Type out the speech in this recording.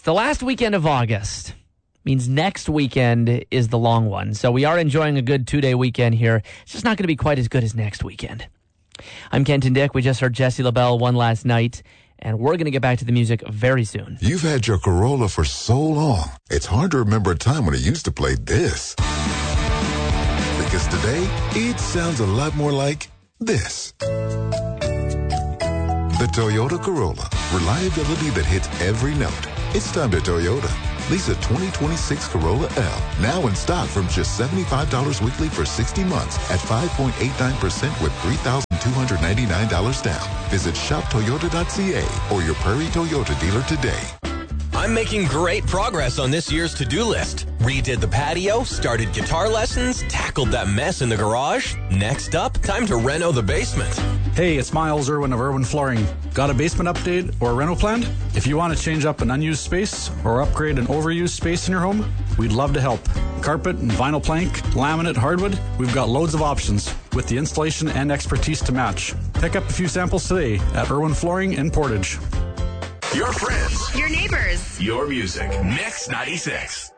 the last weekend of August. Means next weekend is the long one. So we are enjoying a good 2-day weekend here. It's just not going to be quite as good as next weekend. I'm Kenton Dick. We just heard Jesse LaBelle one last night, and we're going to get back to the music very soon. You've had your Corolla for so long, it's hard to remember a time when it used to play this. Because today, it sounds a lot more like this. The Toyota Corolla. Reliability that hits every note. It's time to Toyota. Lease a 2026 Corolla L. Now in stock from just $75 weekly for 60 months at 5.89% with $3,299 down. Visit shoptoyota.ca or your Prairie Toyota dealer today. I'm making great progress on this year's to-do list. Redid the patio, started guitar lessons, tackled that mess in the garage. Next up, time to reno the basement. Hey, it's Miles Irwin of Irwin Flooring. Got a basement update or a reno planned? If you want to change up an unused space or upgrade an overused space in your home, we'd love to help. Carpet and vinyl plank, laminate, hardwood, we've got loads of options with the installation and expertise to match. Pick up a few samples today at Irwin Flooring in Portage. Your friends. Your neighbors. Your music. Mix 96.